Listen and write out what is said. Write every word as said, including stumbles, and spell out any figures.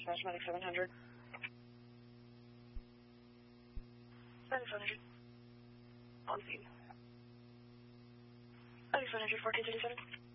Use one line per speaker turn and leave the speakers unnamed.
dispatch, medic seven hundred. Medic seven hundred. On scene. Medic seven hundred, four two thirty-seven.